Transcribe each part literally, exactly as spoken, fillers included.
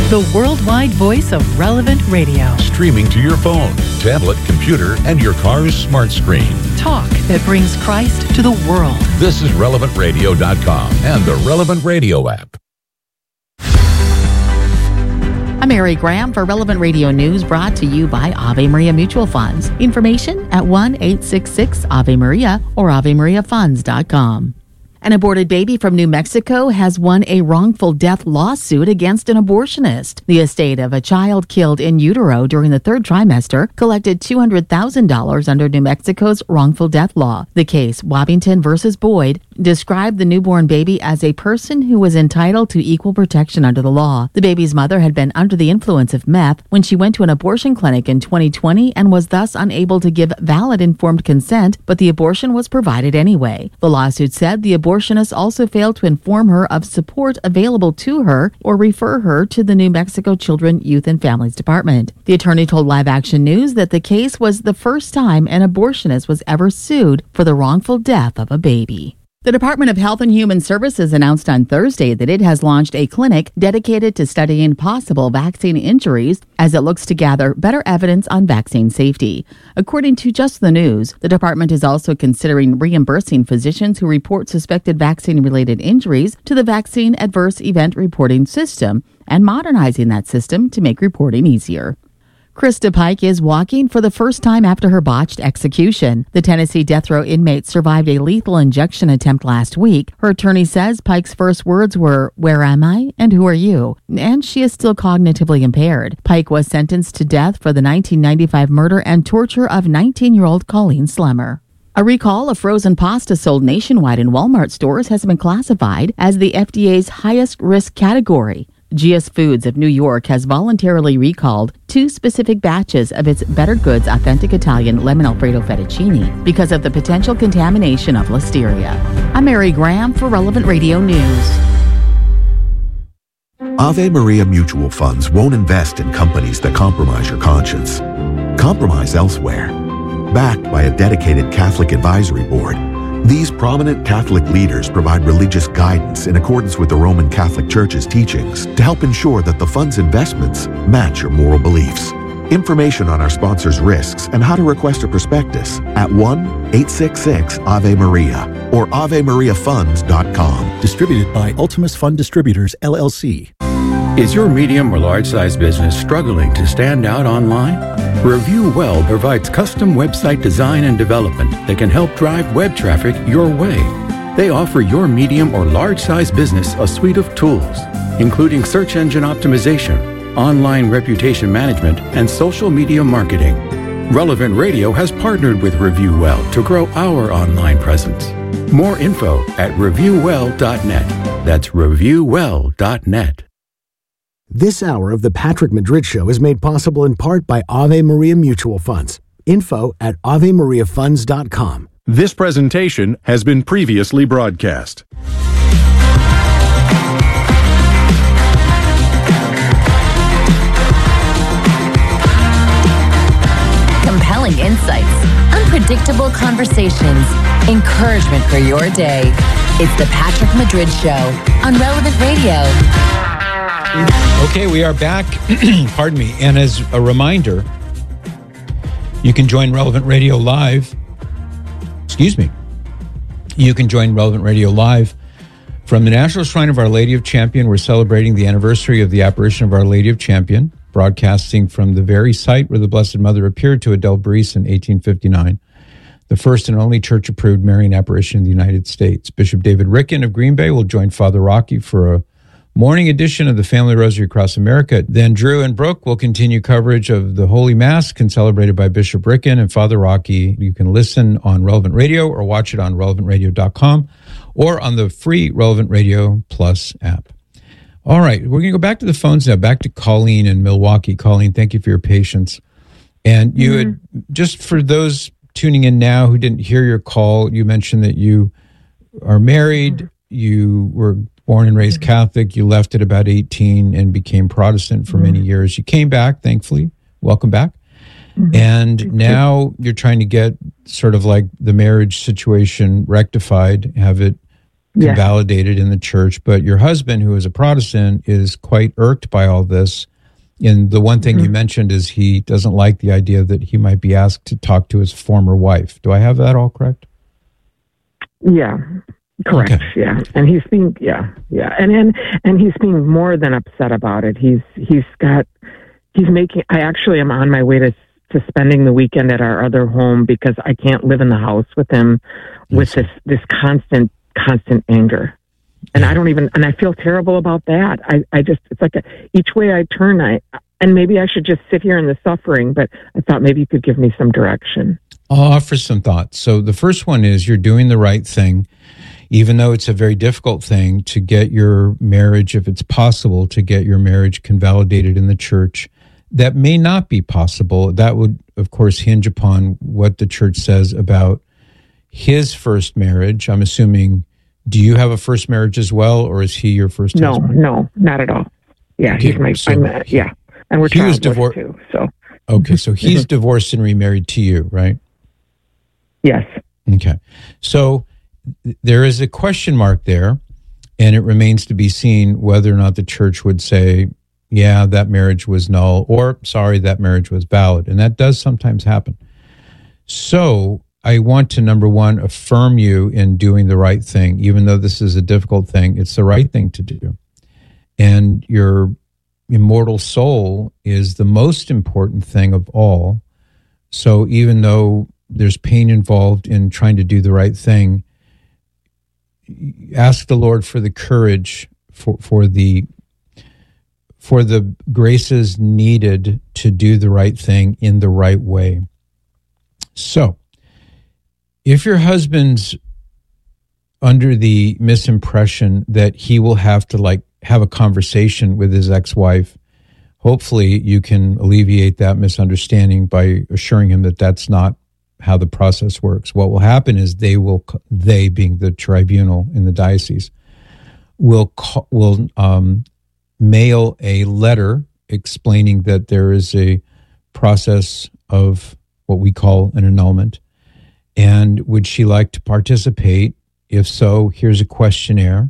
the worldwide voice of Relevant Radio. Streaming to your phone, tablet, computer, and your car's smart screen. Talk that brings Christ to the world. This is relevant radio dot com and the Relevant Radio app. I'm Mary Graham for Relevant Radio News, brought to you by Ave Maria Mutual Funds. Information at one eight six six Ave Maria or ave maria funds dot com. An aborted baby from New Mexico has won a wrongful death lawsuit against an abortionist. The estate of a child killed in utero during the third trimester collected two hundred thousand dollars under New Mexico's wrongful death law. The case, Wabbington versus Boyd, described the newborn baby as a person who was entitled to equal protection under the law. The baby's mother had been under the influence of meth when she went to an abortion clinic in twenty twenty and was thus unable to give valid informed consent, but the abortion was provided anyway. The lawsuit said the abortion abortionist also failed to inform her of support available to her or refer her to the New Mexico Children, Youth, and Families Department. The attorney told Live Action News that the case was the first time an abortionist was ever sued for the wrongful death of a baby. The Department of Health and Human Services announced on Thursday that it has launched a clinic dedicated to studying possible vaccine injuries as it looks to gather better evidence on vaccine safety. According to Just the News, the department is also considering reimbursing physicians who report suspected vaccine-related injuries to the Vaccine Adverse Event Reporting System and modernizing that system to make reporting easier. Krista Pike is walking for the first time after her botched execution. The Tennessee death row inmate survived a lethal injection attempt last week. Her attorney says Pike's first words were, "Where am I? And who are you?" And she is still cognitively impaired. Pike was sentenced to death for the nineteen ninety-five murder and torture of nineteen-year-old Colleen Slemmer. A recall of frozen pasta sold nationwide in Walmart stores has been classified as the F D A's highest risk category. G S Foods of New York has voluntarily recalled two specific batches of its Better Goods Authentic Italian Lemon Alfredo Fettuccine because of the potential contamination of Listeria. I'm Mary Graham for Relevant Radio News. Ave Maria Mutual Funds won't invest in companies that compromise your conscience. Compromise elsewhere. Backed by a dedicated Catholic advisory board, these prominent Catholic leaders provide religious guidance in accordance with the Roman Catholic Church's teachings to help ensure that the fund's investments match your moral beliefs. Information on our sponsors' risks and how to request a prospectus at one eight six six Ave Maria or ave maria funds dot com. Distributed by Ultimus Fund Distributors, L L C. Is your medium or large-size business struggling to stand out online? Review Well provides custom website design and development that can help drive web traffic your way. They offer your medium or large-size business a suite of tools, including search engine optimization, online reputation management, and social media marketing. Relevant Radio has partnered with Review Well to grow our online presence. More info at review well dot net. That's review well dot net. This hour of the Patrick Madrid Show is made possible in part by Ave Maria Mutual Funds. Info at ave maria funds dot com. This presentation has been previously broadcast. Compelling insights, unpredictable conversations, encouragement for your day. It's the Patrick Madrid Show on Relevant Radio. Okay, we are back. Pardon me. And as a reminder, you can join Relevant Radio Live. Excuse me. You can join Relevant Radio Live from the National Shrine of Our Lady of Champion. We're celebrating the anniversary of the apparition of Our Lady of Champion, broadcasting from the very site where the Blessed Mother appeared to Adele Breese in eighteen fifty-nine, the first and only church-approved Marian apparition in the United States. Bishop David Ricken of Green Bay will join Father Rocky for a morning edition of the Family Rosary Across America. Then Drew and Brooke will continue coverage of the Holy Mass, celebrated by Bishop Ricken and Father Rocky. You can listen on Relevant Radio or watch it on relevant radio dot com or on the free Relevant Radio Plus app. All right, we're going to go back to the phones now, back to Colleen in Milwaukee. Colleen, thank you for your patience. And you mm-hmm. had, just for those tuning in now who didn't hear your call, you mentioned that you are married, mm-hmm. you were born and raised Catholic. You left at about eighteen and became Protestant for mm-hmm. many years. You came back, thankfully. Welcome back. Mm-hmm. And now you're trying to get sort of like the marriage situation rectified, have it yeah. validated in the church, but your husband, who is a Protestant, is quite irked by all this. And the one thing mm-hmm. you mentioned is he doesn't like the idea that he might be asked to talk to his former wife. Do I have that all correct? Yeah, correct. Okay. Yeah, and he's being yeah, yeah, and and and he's being more than upset about it. He's he's got he's making. I actually am on my way to to spending the weekend at our other home because I can't live in the house with him with yes. this this constant constant anger. And I don't even, and I feel terrible about that. I, I just, it's like a, each way I turn, I, and maybe I should just sit here in the suffering, but I thought maybe you could give me some direction. I'll offer some thoughts. So the first one is you're doing the right thing, even though it's a very difficult thing to get your marriage, if it's possible, to get your marriage convalidated in the church. That may not be possible. That would, of course, hinge upon what the church says about his first marriage. I'm assuming, do you have a first marriage as well, or is he your first no, husband? No, not at all. Yeah, okay, he's my, so I'm, uh, yeah. And we're childless divor- too, so. Okay, so he's divorced and remarried to you, right? Yes. Okay. So th- there is a question mark there, and it remains to be seen whether or not the church would say, yeah, that marriage was null, or sorry, that marriage was valid. And that does sometimes happen. So I want to, number one, affirm you in doing the right thing. Even though this is a difficult thing, it's the right thing to do. And your immortal soul is the most important thing of all. So even though there's pain involved in trying to do the right thing, ask the Lord for the courage, for, for the for the graces needed to do the right thing in the right way. So, if your husband's under the misimpression that he will have to like have a conversation with his ex-wife, hopefully you can alleviate that misunderstanding by assuring him that that's not how the process works. What will happen is they will, they being the tribunal in the diocese, will will um, mail a letter explaining that there is a process of what we call an annulment. And would she like to participate? If so, here's a questionnaire.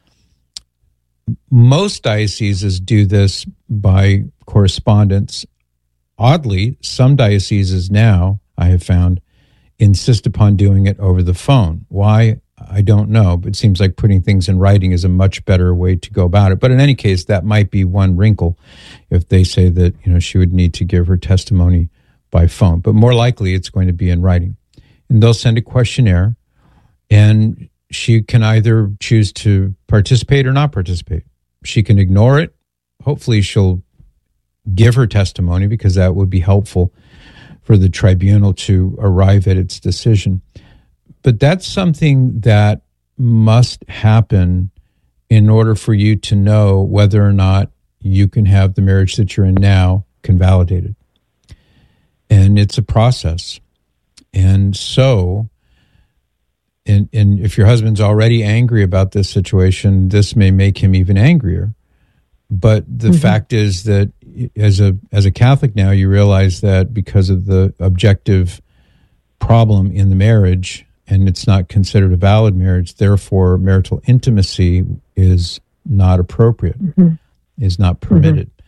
Most dioceses do this by correspondence. Oddly, some dioceses now, I have found, insist upon doing it over the phone. Why? I don't know, but it seems like putting things in writing is a much better way to go about it. But in any case, that might be one wrinkle if they say that, you know, she would need to give her testimony by phone. But more likely, it's going to be in writing. And they'll send a questionnaire, and she can either choose to participate or not participate. She can ignore it. Hopefully she'll give her testimony because that would be helpful for the tribunal to arrive at its decision. But that's something that must happen in order for you to know whether or not you can have the marriage that you're in now convalidated. And it's a process. And so, and, and if your husband's already angry about this situation, this may make him even angrier. But the mm-hmm. fact is that as a as a Catholic now, you realize that because of the objective problem in the marriage, and it's not considered a valid marriage, therefore marital intimacy is not appropriate, mm-hmm. is not permitted. Mm-hmm.